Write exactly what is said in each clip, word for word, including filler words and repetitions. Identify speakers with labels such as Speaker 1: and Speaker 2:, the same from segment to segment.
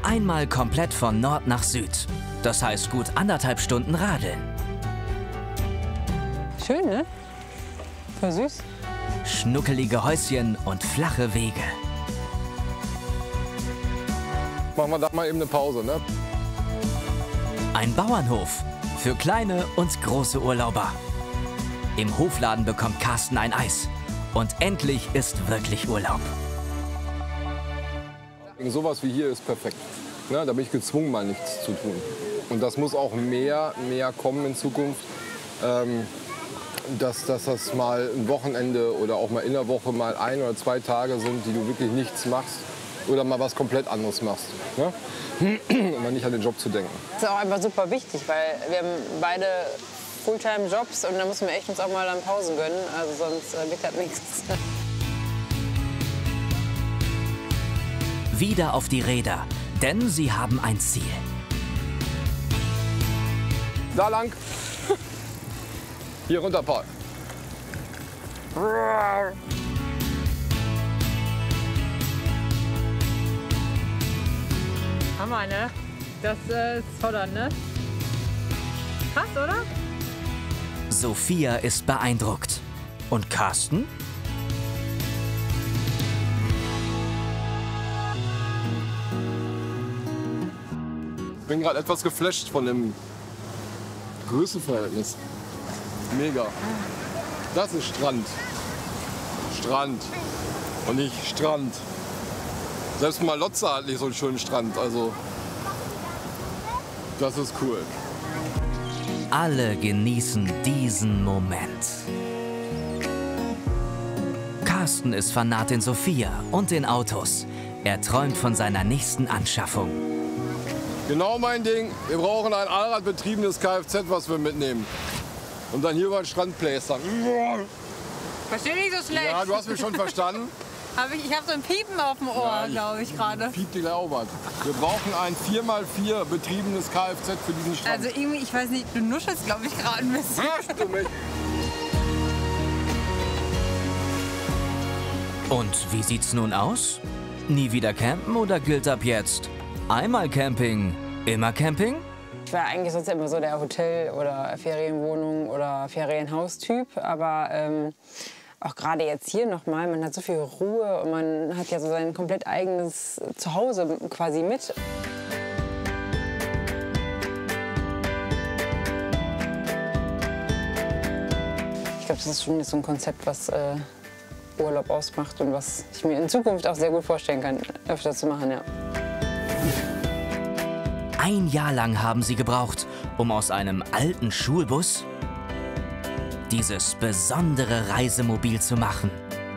Speaker 1: Einmal komplett von Nord nach Süd. Das heißt gut anderthalb Stunden radeln.
Speaker 2: Schön, ne? Voll süß.
Speaker 1: Schnuckelige Häuschen und flache Wege.
Speaker 3: Machen wir da mal eben eine Pause, ne?
Speaker 1: Ein Bauernhof für kleine und große Urlauber. Im Hofladen bekommt Carsten ein Eis. Und endlich ist wirklich Urlaub.
Speaker 3: Sowas wie hier ist perfekt. Ne? Da bin ich gezwungen, mal nichts zu tun. Und das muss auch mehr, mehr kommen in Zukunft. Ähm, dass, dass das mal ein Wochenende oder auch mal in der Woche mal ein oder zwei Tage sind, die du wirklich nichts machst oder mal was komplett anderes machst. Ne? Um mal nicht an den Job zu denken.
Speaker 2: Das ist auch einfach super wichtig, weil wir haben beide Fulltime-Jobs und da müssen wir echt uns auch mal dann Pausen gönnen, also sonst äh, wird das nichts.
Speaker 1: Wieder auf die Räder, denn sie haben ein Ziel.
Speaker 3: Da lang. Hier runter, Paul.
Speaker 4: Hammer, ne? Das äh, ist Holland, ne? Krass, oder?
Speaker 1: Sophia ist beeindruckt. Und Carsten?
Speaker 3: Ich bin gerade etwas geflasht von dem Größenverhältnis. Mega. Das ist Strand. Strand. Und nicht Strand. Selbst Malotza hat nicht so einen schönen Strand. Also, das ist cool.
Speaker 1: Alle genießen diesen Moment. Carsten ist Fanat in Sophia und in Autos. Er träumt von seiner nächsten Anschaffung.
Speaker 3: Genau mein Ding. Wir brauchen ein allradbetriebenes Kfz, was wir mitnehmen. Und dann hier über den Strand plästern.
Speaker 4: Verstehe nicht so schlecht.
Speaker 3: Ja, du hast mich schon verstanden.
Speaker 4: Hab ich ich habe so ein Piepen auf dem Ohr,
Speaker 3: Ja,
Speaker 4: glaube ich, gerade.
Speaker 3: Piept die Laubert. Wir brauchen ein vier mal vier betriebenes Kfz für diesen Strand.
Speaker 4: Also irgendwie, ich weiß nicht, du nuschelst, glaube ich, gerade ein bisschen.
Speaker 3: Hörst du mich?
Speaker 1: Und wie sieht's nun aus? Nie wieder campen oder gilt ab jetzt? Einmal Camping, immer Camping?
Speaker 2: Ich war eigentlich sonst immer so der Hotel- oder Ferienwohnung- oder Ferienhaustyp, aber ähm, auch gerade jetzt hier nochmal, man hat so viel Ruhe und man hat ja so sein komplett eigenes Zuhause quasi mit. Ich glaube, das ist schon so ein Konzept, was äh, Urlaub ausmacht und was ich mir in Zukunft auch sehr gut vorstellen kann, öfter zu machen, ja.
Speaker 1: Ein Jahr lang haben sie gebraucht, um aus einem alten Schulbus dieses besondere Reisemobil zu machen.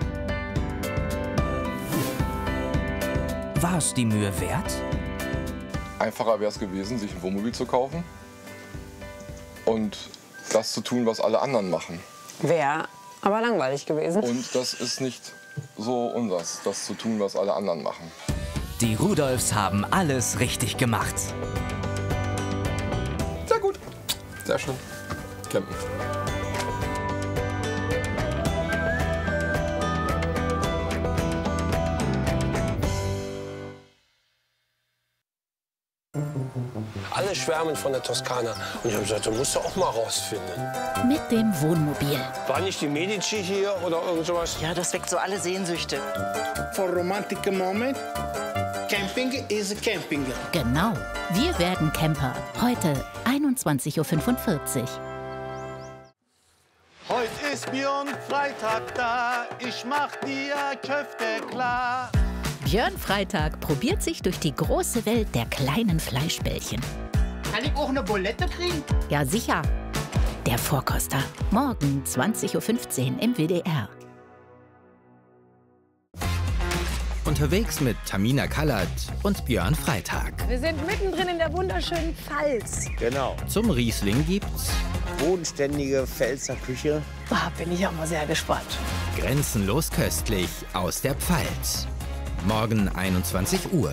Speaker 1: War es die Mühe wert?
Speaker 3: Einfacher wäre es gewesen, sich ein Wohnmobil zu kaufen und das zu tun, was alle anderen machen.
Speaker 2: Wäre aber langweilig gewesen.
Speaker 3: Und das ist nicht so unsers, das zu tun, was alle anderen machen.
Speaker 1: Die Rudolfs haben alles richtig gemacht.
Speaker 3: Sehr gut. Sehr schön. Campen.
Speaker 5: Alle schwärmen von der Toskana. Und ich habe gesagt, du musst du auch mal rausfinden.
Speaker 6: Mit dem Wohnmobil.
Speaker 5: War nicht die Medici hier oder irgend sowas?
Speaker 7: Ja, das weckt so alle Sehnsüchte.
Speaker 8: For romantic moment, camping is camping.
Speaker 6: Genau. Wir werden Camper. Heute einundzwanzig Uhr fünfundvierzig.
Speaker 9: Heute ist Björn Freitag da, ich mach dir Köfte klar.
Speaker 6: Björn Freitag probiert sich durch die große Welt der kleinen Fleischbällchen.
Speaker 8: Kann ich auch eine Bulette kriegen?
Speaker 6: Ja, sicher. Der Vorkoster. Morgen zwanzig Uhr fünfzehn im W D R.
Speaker 10: Unterwegs mit Tamina Kallert und Björn Freitag.
Speaker 4: Wir sind mittendrin in der wunderschönen Pfalz.
Speaker 5: Genau.
Speaker 10: Zum Riesling gibt's
Speaker 5: Bodenständige Pfälzer Küche.
Speaker 4: Ah, bin ich auch mal sehr gespannt.
Speaker 10: Grenzenlos köstlich aus der Pfalz. Morgen einundzwanzig Uhr.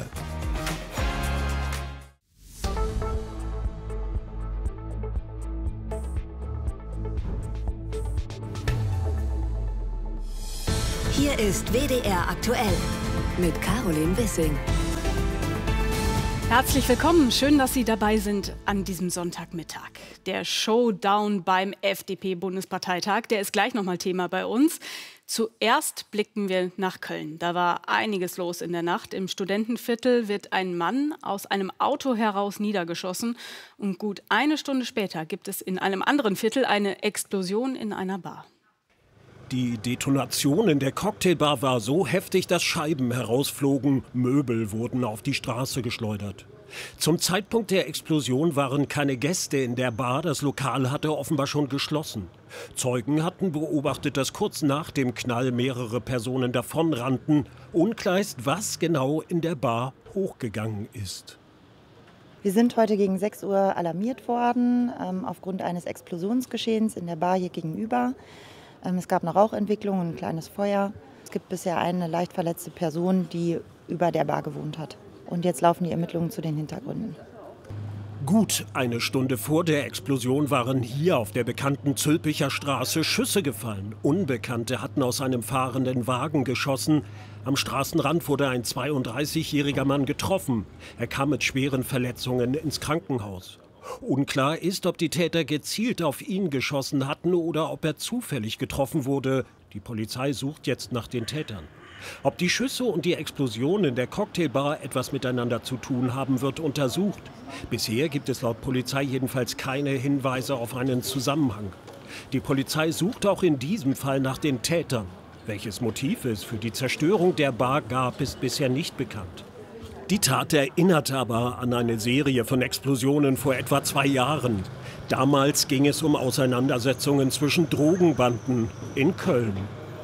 Speaker 11: Hier ist W D R aktuell mit Caroline Wissing.
Speaker 7: Herzlich willkommen, schön, dass Sie dabei sind an diesem Sonntagmittag. Der Showdown beim F D P-Bundesparteitag, der ist gleich nochmal Thema bei uns. Zuerst blicken wir nach Köln. Da war einiges los in der Nacht. Im Studentenviertel wird ein Mann aus einem Auto heraus niedergeschossen. Und gut eine Stunde später gibt es in einem anderen Viertel eine Explosion in einer Bar.
Speaker 11: Die Detonation in der Cocktailbar war so heftig, dass Scheiben herausflogen, Möbel wurden auf die Straße geschleudert. Zum Zeitpunkt der Explosion waren keine Gäste in der Bar, das Lokal hatte offenbar schon geschlossen. Zeugen hatten beobachtet, dass kurz nach dem Knall mehrere Personen davonrannten. Unklar ist, was genau in der Bar hochgegangen ist.
Speaker 12: Wir sind heute gegen sechs Uhr alarmiert worden, ähm, aufgrund eines Explosionsgeschehens in der Bar hier gegenüber. Es gab eine Rauchentwicklung und ein kleines Feuer. Es gibt bisher eine leicht verletzte Person, die über der Bar gewohnt hat. Und jetzt laufen die Ermittlungen zu den Hintergründen.
Speaker 11: Gut eine Stunde vor der Explosion waren hier auf der bekannten Zülpicher Straße Schüsse gefallen. Unbekannte hatten aus einem fahrenden Wagen geschossen. Am Straßenrand wurde ein zweiunddreißigjähriger Mann getroffen. Er kam mit schweren Verletzungen ins Krankenhaus. Unklar ist, ob die Täter gezielt auf ihn geschossen hatten oder ob er zufällig getroffen wurde. Die Polizei sucht jetzt nach den Tätern. Ob die Schüsse und die Explosion in der Cocktailbar etwas miteinander zu tun haben, wird untersucht. Bisher gibt es laut Polizei jedenfalls keine Hinweise auf einen Zusammenhang. Die Polizei sucht auch in diesem Fall nach den Tätern. Welches Motiv es für die Zerstörung der Bar gab, ist bisher nicht bekannt. Die Tat erinnerte aber an eine Serie von Explosionen vor etwa zwei Jahren. Damals ging es um Auseinandersetzungen zwischen Drogenbanden in Köln.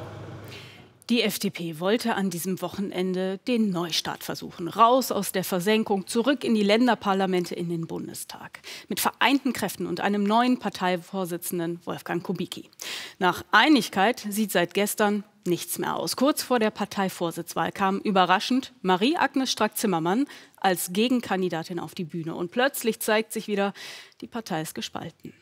Speaker 7: Die F D P wollte an diesem Wochenende den Neustart versuchen. Raus aus der Versenkung, zurück in die Länderparlamente, in den Bundestag. Mit vereinten Kräften und einem neuen Parteivorsitzenden, Wolfgang Kubicki. Nach Einigkeit sieht seit gestern nichts mehr aus. Kurz vor der Parteivorsitzwahl kam überraschend Marie-Agnes Strack-Zimmermann als Gegenkandidatin auf die Bühne. Und plötzlich zeigt sich wieder, die Partei ist gespalten.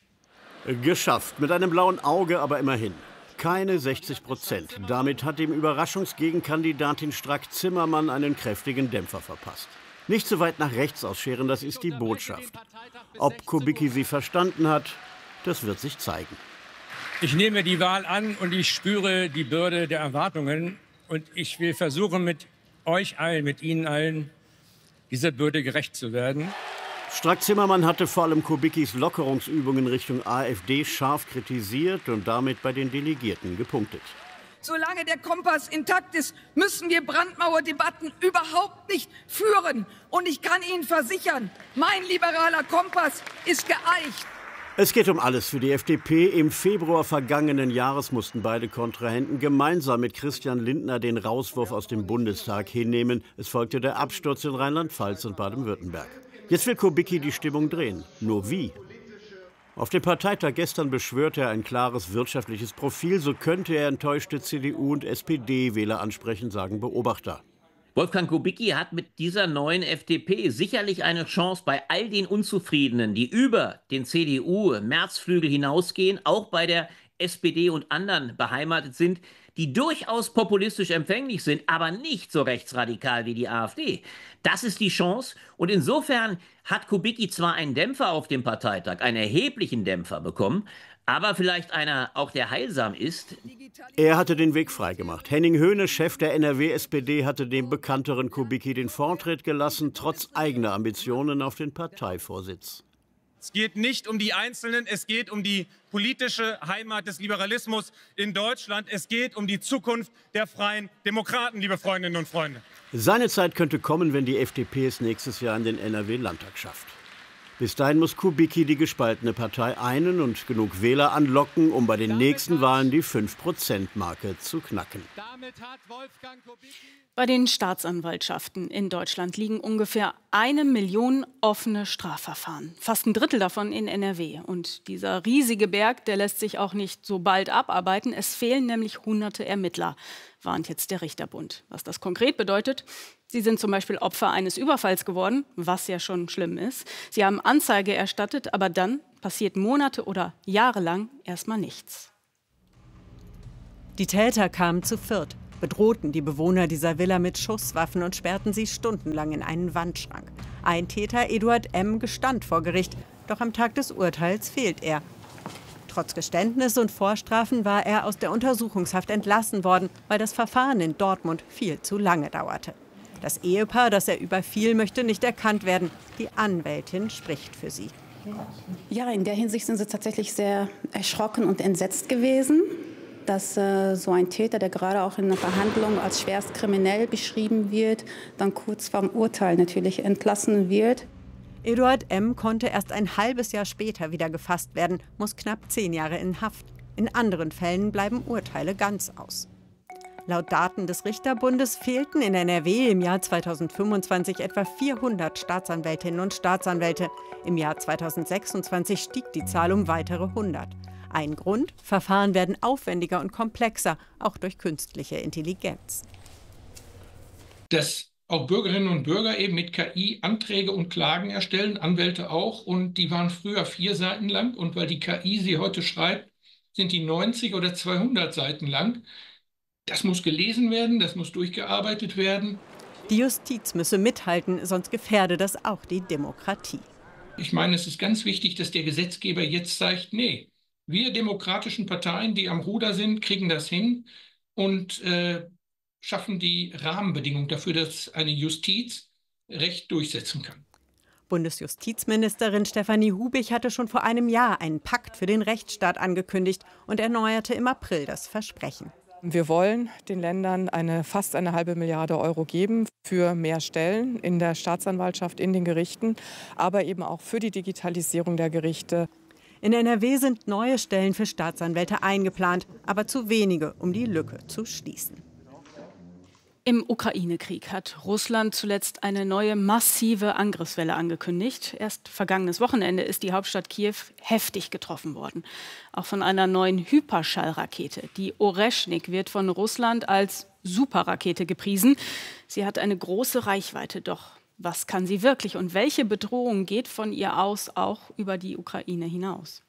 Speaker 13: Geschafft, mit einem blauen Auge, aber immerhin. Keine sechzig Prozent. Damit hat dem Überraschungsgegenkandidatin Strack-Zimmermann einen kräftigen Dämpfer verpasst. Nicht so weit nach rechts ausscheren, das ist die Botschaft. Ob Kubicki sie verstanden hat, das wird sich zeigen.
Speaker 14: Ich nehme die Wahl an und ich spüre die Bürde der Erwartungen. Und ich will versuchen, mit euch allen, mit Ihnen allen, dieser Bürde gerecht zu werden.
Speaker 13: Strack-Zimmermann hatte vor allem Kubickis Lockerungsübungen Richtung AfD scharf kritisiert und damit bei den Delegierten gepunktet.
Speaker 15: Solange der Kompass intakt ist, müssen wir Brandmauerdebatten überhaupt nicht führen. Und ich kann Ihnen versichern, mein liberaler Kompass ist geeicht.
Speaker 13: Es geht um alles für die F D P. Im Februar vergangenen Jahres mussten beide Kontrahenten gemeinsam mit Christian Lindner den Rauswurf aus dem Bundestag hinnehmen. Es folgte der Absturz in Rheinland-Pfalz und Baden-Württemberg. Jetzt will Kubicki die Stimmung drehen. Nur wie? Auf dem Parteitag gestern beschwörte er ein klares wirtschaftliches Profil. So könnte er enttäuschte C D U- und S P D-Wähler ansprechen, sagen Beobachter.
Speaker 16: Wolfgang Kubicki hat mit dieser neuen F D P sicherlich eine Chance bei all den Unzufriedenen, die über den C D U-Märzflügel hinausgehen, auch bei der S P D und anderen beheimatet sind, die durchaus populistisch empfänglich sind, aber nicht so rechtsradikal wie die AfD. Das ist die Chance. Und insofern hat Kubicki zwar einen Dämpfer auf dem Parteitag, einen erheblichen Dämpfer bekommen, aber vielleicht einer auch, der heilsam ist.
Speaker 13: Er hatte den Weg freigemacht. Henning Höhne, Chef der N R W-S P D, hatte dem bekannteren Kubicki den Vortritt gelassen, trotz eigener Ambitionen auf den Parteivorsitz.
Speaker 17: Es geht nicht um die Einzelnen, es geht um die politische Heimat des Liberalismus in Deutschland. Es geht um die Zukunft der Freien Demokraten, liebe Freundinnen und Freunde.
Speaker 13: Seine Zeit könnte kommen, wenn die F D P es nächstes Jahr in den N R W-Landtag schafft. Bis dahin muss Kubicki die gespaltene Partei einen und genug Wähler anlocken, um bei den nächsten Wahlen die fünf Prozent Marke zu knacken.
Speaker 7: Bei den Staatsanwaltschaften in Deutschland liegen ungefähr eine Million offene Strafverfahren. Fast ein Drittel davon in N R W. Und dieser riesige Berg, der lässt sich auch nicht so bald abarbeiten. Es fehlen nämlich hunderte Ermittler, warnt jetzt der Richterbund. Was das konkret bedeutet: Sie sind zum Beispiel Opfer eines Überfalls geworden, was ja schon schlimm ist. Sie haben Anzeige erstattet, aber dann passiert monate- oder jahrelang erstmal nichts.
Speaker 18: Die Täter kamen zu viert, bedrohten die Bewohner dieser Villa mit Schusswaffen und sperrten sie stundenlang in einen Wandschrank. Ein Täter, Eduard M., gestand vor Gericht. Doch am Tag des Urteils fehlt er. Trotz Geständnis und Vorstrafen war er aus der Untersuchungshaft entlassen worden, weil das Verfahren in Dortmund viel zu lange dauerte. Das Ehepaar, das er überfiel, möchte nicht erkannt werden. Die Anwältin spricht für sie.
Speaker 19: Ja, in der Hinsicht sind sie tatsächlich sehr erschrocken und entsetzt gewesen, dass äh, so ein Täter, der gerade auch in einer Verhandlung als schwerst kriminell beschrieben wird, dann kurz vorm Urteil natürlich entlassen wird.
Speaker 18: Eduard M. konnte erst ein halbes Jahr später wieder gefasst werden, muss knapp zehn Jahre in Haft. In anderen Fällen bleiben Urteile ganz aus. Laut Daten des Richterbundes fehlten in N R W im Jahr zweitausendfünfundzwanzig etwa vierhundert Staatsanwältinnen und Staatsanwälte. Im Jahr zweitausendsechsundzwanzig stieg die Zahl um weitere hundert. Ein Grund: Verfahren werden aufwendiger und komplexer, auch durch künstliche Intelligenz.
Speaker 20: Dass auch Bürgerinnen und Bürger eben mit K I Anträge und Klagen erstellen, Anwälte auch, und die waren früher vier Seiten lang, und weil die K I sie heute schreibt, sind die neunzig oder zweihundert Seiten lang. Das muss gelesen werden, das muss durchgearbeitet werden.
Speaker 18: Die Justiz müsse mithalten, sonst gefährde das auch die Demokratie.
Speaker 20: Ich meine, es ist ganz wichtig, dass der Gesetzgeber jetzt sagt, nee, wir demokratischen Parteien, die am Ruder sind, kriegen das hin und äh, schaffen die Rahmenbedingungen dafür, dass eine Justiz Recht durchsetzen kann.
Speaker 18: Bundesjustizministerin Stefanie Hubig hatte schon vor einem Jahr einen Pakt für den Rechtsstaat angekündigt und erneuerte im April das Versprechen.
Speaker 21: Wir wollen den Ländern eine, fast eine halbe Milliarde Euro geben für mehr Stellen in der Staatsanwaltschaft, in den Gerichten, aber eben auch für die Digitalisierung der Gerichte.
Speaker 18: In N R W sind neue Stellen für Staatsanwälte eingeplant, aber zu wenige, um die Lücke zu schließen.
Speaker 7: Im Ukraine-Krieg hat Russland zuletzt eine neue massive Angriffswelle angekündigt. Erst vergangenes Wochenende ist die Hauptstadt Kiew heftig getroffen worden. Auch von einer neuen Hyperschallrakete. Die Oreschnik wird von Russland als Superrakete gepriesen. Sie hat eine große Reichweite. Doch was kann sie wirklich und welche Bedrohung geht von ihr aus auch über die Ukraine hinaus?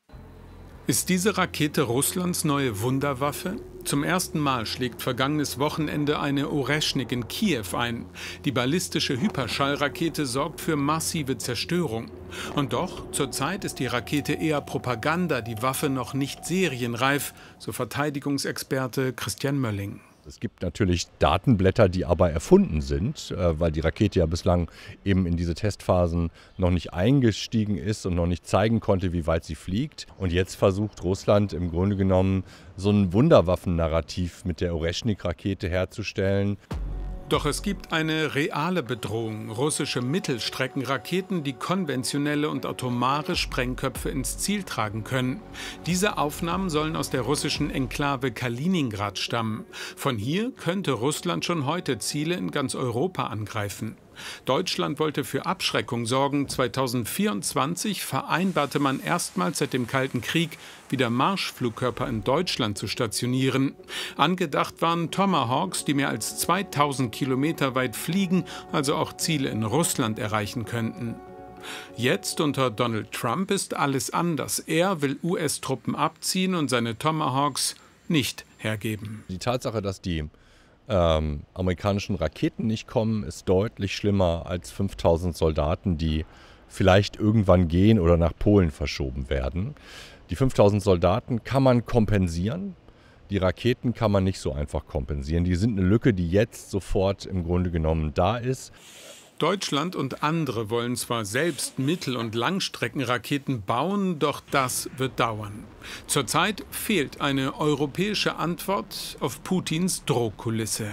Speaker 22: Ist diese Rakete Russlands neue Wunderwaffe? Zum ersten Mal schlägt vergangenes Wochenende eine Oreschnik in Kiew ein. Die ballistische Hyperschallrakete sorgt für massive Zerstörung. Und doch, zurzeit ist die Rakete eher Propaganda, die Waffe noch nicht serienreif, so Verteidigungsexperte Christian Mölling.
Speaker 23: Es gibt natürlich Datenblätter, die aber erfunden sind, weil die Rakete ja bislang eben in diese Testphasen noch nicht eingestiegen ist und noch nicht zeigen konnte, wie weit sie fliegt. Und jetzt versucht Russland im Grunde genommen so ein Wunderwaffennarrativ mit der Oreschnik-Rakete herzustellen.
Speaker 22: Doch es gibt eine reale Bedrohung. Russische Mittelstreckenraketen, die konventionelle und atomare Sprengköpfe ins Ziel tragen können. Diese Aufnahmen sollen aus der russischen Enklave Kaliningrad stammen. Von hier könnte Russland schon heute Ziele in ganz Europa angreifen. Deutschland wollte für Abschreckung sorgen. zweitausendvierundzwanzig vereinbarte man erstmals seit dem Kalten Krieg, wieder Marschflugkörper in Deutschland zu stationieren. Angedacht waren Tomahawks, die mehr als zweitausend Kilometer weit fliegen, also auch Ziele in Russland erreichen könnten. Jetzt unter Donald Trump ist alles anders. Er will U S-Truppen abziehen und seine Tomahawks nicht hergeben.
Speaker 23: Die Tatsache, dass die Ähm, amerikanischen Raketen nicht kommen, ist deutlich schlimmer als fünftausend Soldaten, die vielleicht irgendwann gehen oder nach Polen verschoben werden. Die fünftausend Soldaten kann man kompensieren, die Raketen kann man nicht so einfach kompensieren. Die sind eine Lücke, die jetzt sofort im Grunde genommen da ist.
Speaker 22: Deutschland und andere wollen zwar selbst Mittel- und Langstreckenraketen bauen, doch das wird dauern. Zurzeit fehlt eine europäische Antwort auf Putins Drohkulisse.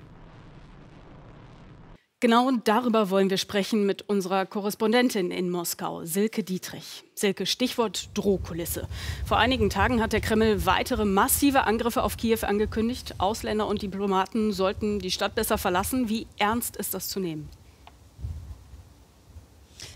Speaker 7: Genau darüber wollen wir sprechen mit unserer Korrespondentin in Moskau, Silke Dietrich. Silke, Stichwort Drohkulisse. Vor einigen Tagen hat der Kreml weitere massive Angriffe auf Kiew angekündigt. Ausländer und Diplomaten sollten die Stadt besser verlassen. Wie ernst ist das zu nehmen?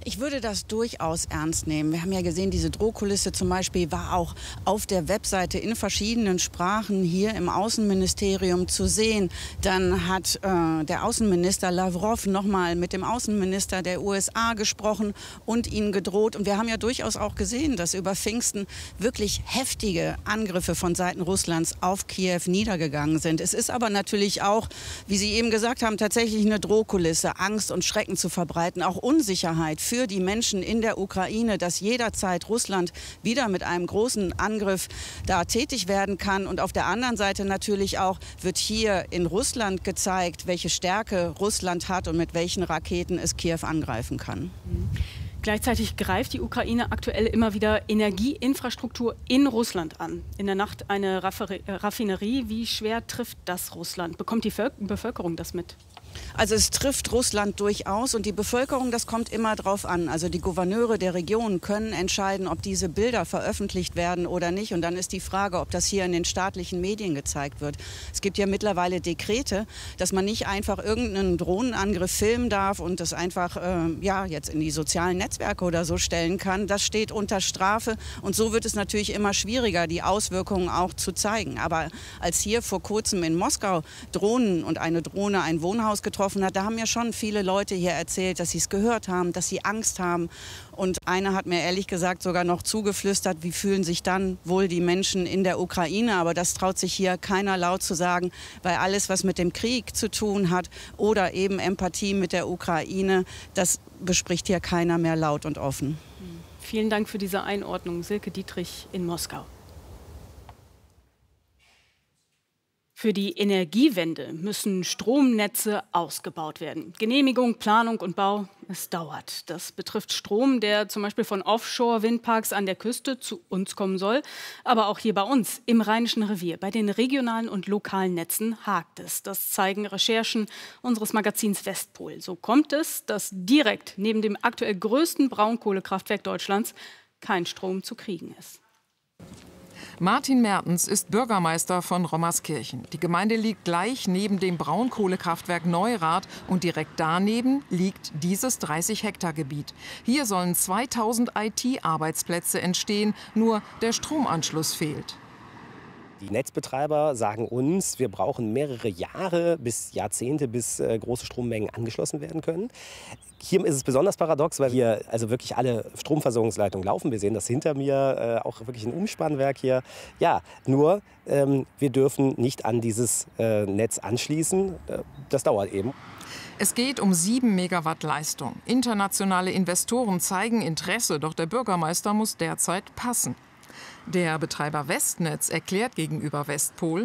Speaker 1: Ich würde das durchaus ernst nehmen. Wir haben ja gesehen, diese Drohkulisse zum Beispiel war auch auf der Webseite in verschiedenen Sprachen hier im Außenministerium zu sehen. Dann hat äh, der Außenminister Lavrov nochmal mit dem Außenminister der U S A gesprochen und ihnen gedroht. Und wir haben ja durchaus auch gesehen, dass über Pfingsten wirklich heftige Angriffe von Seiten Russlands auf Kiew niedergegangen sind. Es ist aber natürlich auch, wie Sie eben gesagt haben, tatsächlich eine Drohkulisse, Angst und Schrecken zu verbreiten, auch Unsicherheit für die Menschen in der Ukraine, dass jederzeit Russland wieder mit einem großen Angriff da tätig werden kann. Und auf der anderen Seite natürlich auch wird hier in Russland gezeigt, welche Stärke Russland hat und mit welchen Raketen es Kiew angreifen kann.
Speaker 7: Mhm. Gleichzeitig greift die Ukraine aktuell immer wieder Energieinfrastruktur in Russland an. In der Nacht eine Raffinerie. Wie schwer trifft das Russland? Bekommt die Bevölkerung das mit?
Speaker 1: Also es trifft Russland durchaus und die Bevölkerung, das kommt immer drauf an. Also die Gouverneure der Region können entscheiden, ob diese Bilder veröffentlicht werden oder nicht. Und dann ist die Frage, ob das hier in den staatlichen Medien gezeigt wird. Es gibt ja mittlerweile Dekrete, dass man nicht einfach irgendeinen Drohnenangriff filmen darf und das einfach äh, ja, jetzt in die sozialen Netzwerke oder so stellen kann. Das steht unter Strafe und so wird es natürlich immer schwieriger, die Auswirkungen auch zu zeigen. Aber als hier vor kurzem in Moskau Drohnen und eine Drohne ein Wohnhaus getroffen hat, da haben ja schon viele Leute hier erzählt, dass sie es gehört haben, dass sie Angst haben. Und einer hat mir ehrlich gesagt sogar noch zugeflüstert, wie fühlen sich dann wohl die Menschen in der Ukraine. Aber das traut sich hier keiner laut zu sagen, weil alles, was mit dem Krieg zu tun hat oder eben Empathie mit der Ukraine, das bespricht hier keiner mehr laut und offen.
Speaker 7: Vielen Dank für diese Einordnung, Silke Dietrich in Moskau. Für die Energiewende müssen Stromnetze ausgebaut werden. Genehmigung, Planung und Bau, es dauert. Das betrifft Strom, der zum Beispiel von Offshore-Windparks an der Küste zu uns kommen soll. Aber auch hier bei uns im Rheinischen Revier, bei den regionalen und lokalen Netzen hakt es. Das zeigen Recherchen unseres Magazins Westpol. So kommt es, dass direkt neben dem aktuell größten Braunkohlekraftwerk Deutschlands kein Strom zu kriegen ist.
Speaker 2: Martin Mertens ist Bürgermeister von Rommerskirchen. Die Gemeinde liegt gleich neben dem Braunkohlekraftwerk Neurath und direkt daneben liegt dieses dreißig Hektar Gebiet. Hier sollen zweitausend I T-Arbeitsplätze entstehen, nur der Stromanschluss fehlt.
Speaker 3: Die Netzbetreiber sagen uns, wir brauchen mehrere Jahre bis Jahrzehnte, bis äh, große Strommengen angeschlossen werden können. Hier ist es besonders paradox, weil hier also wirklich alle Stromversorgungsleitungen laufen. Wir sehen das hinter mir, äh, auch wirklich ein Umspannwerk hier. Ja, nur ähm, wir dürfen nicht an dieses äh, Netz anschließen. Äh, das dauert eben.
Speaker 2: Es geht um sieben Megawatt Leistung. Internationale Investoren zeigen Interesse, doch der Bürgermeister muss derzeit passen. Der Betreiber Westnetz erklärt gegenüber Westpol: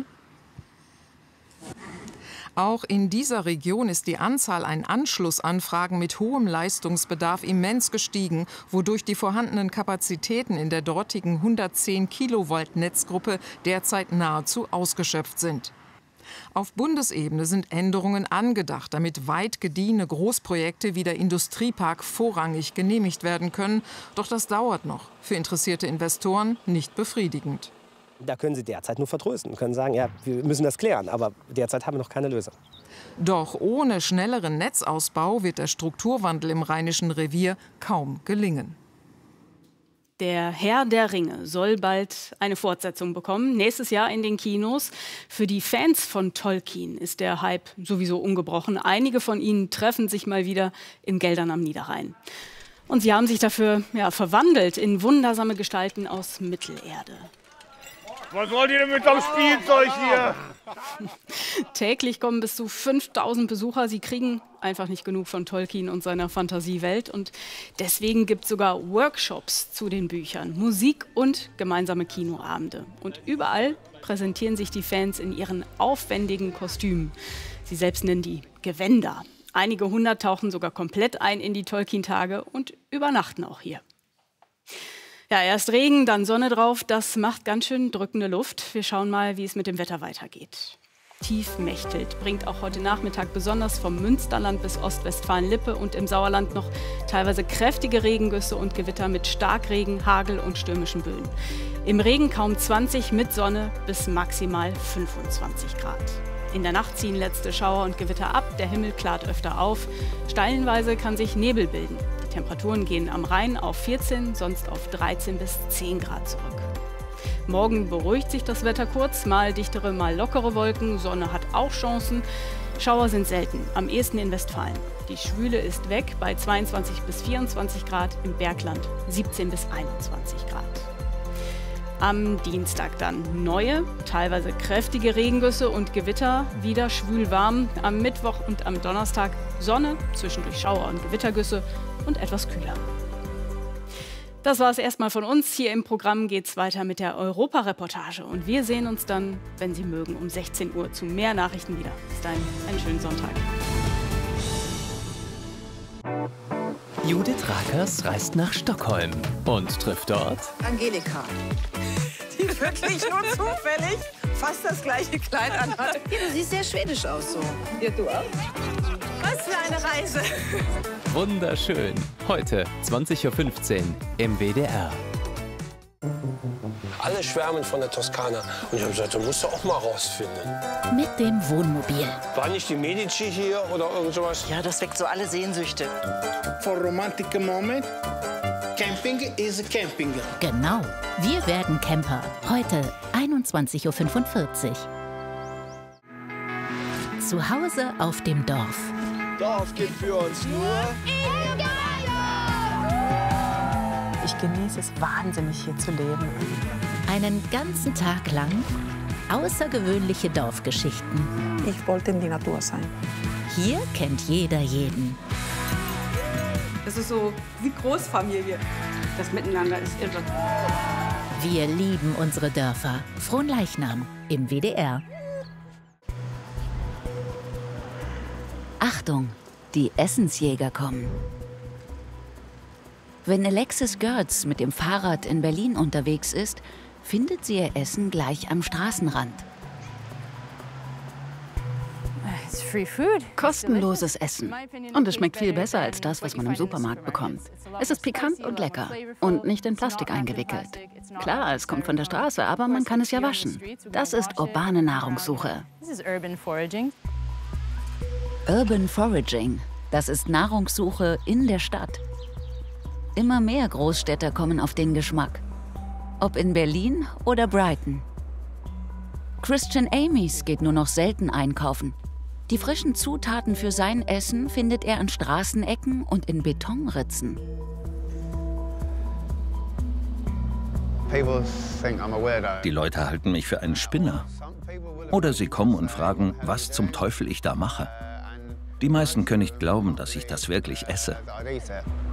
Speaker 2: Auch in dieser Region ist die Anzahl an Anschlussanfragen mit hohem Leistungsbedarf immens gestiegen, wodurch die vorhandenen Kapazitäten in der dortigen hundertzehn Kilovolt Netzgruppe derzeit nahezu ausgeschöpft sind. Auf Bundesebene sind Änderungen angedacht, damit weit gediehene Großprojekte wie der Industriepark vorrangig genehmigt werden können. Doch das dauert noch. Für interessierte Investoren nicht befriedigend.
Speaker 3: Da können Sie derzeit nur vertrösten und können sagen, ja, wir müssen das klären. Aber derzeit haben wir noch keine Lösung.
Speaker 2: Doch ohne schnelleren Netzausbau wird der Strukturwandel im Rheinischen Revier kaum gelingen.
Speaker 7: Der Herr der Ringe soll bald eine Fortsetzung bekommen, nächstes Jahr in den Kinos. Für die Fans von Tolkien ist der Hype sowieso ungebrochen. Einige von ihnen treffen sich mal wieder in Geldern am Niederrhein. Und sie haben sich dafür ja, verwandelt in wundersame Gestalten aus Mittelerde.
Speaker 9: Was wollt ihr denn mit dem Spielzeug hier?
Speaker 7: Täglich kommen bis zu fünftausend Besucher. Sie kriegen einfach nicht genug von Tolkien und seiner Fantasiewelt. Und deswegen gibt es sogar Workshops zu den Büchern, Musik und gemeinsame Kinoabende. Und überall präsentieren sich die Fans in ihren aufwendigen Kostümen. Sie selbst nennen die Gewänder. Einige hundert tauchen sogar komplett ein in die Tolkien-Tage und übernachten auch hier. Ja, erst Regen, dann Sonne drauf. Das macht ganz schön drückende Luft. Wir schauen mal, wie es mit dem Wetter weitergeht. Tief mächtelt bringt auch heute Nachmittag besonders vom Münsterland bis Ostwestfalen-Lippe und im Sauerland noch teilweise kräftige Regengüsse und Gewitter mit Starkregen, Hagel und stürmischen Böen. Im Regen kaum zwanzig, mit Sonne bis maximal fünfundzwanzig Grad. In der Nacht ziehen letzte Schauer und Gewitter ab, der Himmel klart öfter auf. Stellenweise kann sich Nebel bilden. Die Temperaturen gehen am Rhein auf vierzehn, sonst auf dreizehn bis zehn Grad zurück. Morgen beruhigt sich das Wetter kurz, mal dichtere, mal lockere Wolken, Sonne hat auch Chancen. Schauer sind selten, am ehesten in Westfalen. Die Schwüle ist weg bei zweiundzwanzig bis vierundzwanzig Grad, im Bergland siebzehn bis einundzwanzig Grad. Am Dienstag dann neue, teilweise kräftige Regengüsse und Gewitter, wieder schwül warm. Am Mittwoch und am Donnerstag Sonne, zwischendurch Schauer und Gewittergüsse und etwas kühler. Das war es erstmal von uns. Hier im Programm geht es weiter mit der Europa-Reportage. Und wir sehen uns dann, wenn Sie mögen, um sechzehn Uhr zu mehr Nachrichten wieder. Bis dahin, einen schönen Sonntag.
Speaker 5: Judith Rakers reist nach Stockholm und trifft dort
Speaker 6: Angelika, die wirklich nur zufällig fast das gleiche Kleid anhat. Ja, du siehst sehr schwedisch aus so. Ja, du auch? Was für eine Reise.
Speaker 5: Wunderschön. Heute zwanzig Uhr fünfzehn im W D R.
Speaker 8: Alle schwärmen von der Toskana. Und ich habe gesagt, du musst du auch mal rausfinden.
Speaker 24: Mit dem Wohnmobil.
Speaker 8: War nicht die Medici hier oder irgend sowas?
Speaker 6: Ja, das weckt so alle Sehnsüchte.
Speaker 25: For romantic moment, camping is camping.
Speaker 24: Genau. Wir werden Camper. Heute einundzwanzig Uhr fünfundvierzig. Zu Hause auf dem Dorf.
Speaker 26: Dorf geht für uns nur.
Speaker 27: Ich genieße es wahnsinnig, hier zu leben.
Speaker 24: Einen ganzen Tag lang außergewöhnliche Dorfgeschichten.
Speaker 27: Ich wollte in die Natur sein.
Speaker 24: Hier kennt jeder jeden.
Speaker 27: Es ist so wie Großfamilie. Das Miteinander ist irre.
Speaker 24: Wir lieben unsere Dörfer. Fronleichnam im W D R. Achtung, die Essensjäger kommen. Wenn Alexis Görz mit dem Fahrrad in Berlin unterwegs ist, findet sie ihr Essen gleich am Straßenrand.
Speaker 28: Kostenloses Essen. Und es schmeckt viel besser als das, was man im Supermarkt bekommt. Es ist pikant und lecker und nicht in Plastik eingewickelt. Klar, es kommt von der Straße, aber man kann es ja waschen. Das ist urbane Nahrungssuche.
Speaker 24: Urban Foraging, das ist Nahrungssuche in der Stadt. Immer mehr Großstädter kommen auf den Geschmack. Ob in Berlin oder Brighton. Christian Amies geht nur noch selten einkaufen. Die frischen Zutaten für sein Essen findet er an Straßenecken und in Betonritzen.
Speaker 29: Die Leute halten mich für einen Spinner. Oder sie kommen und fragen, was zum Teufel ich da mache. Die meisten können nicht glauben, dass ich das wirklich esse.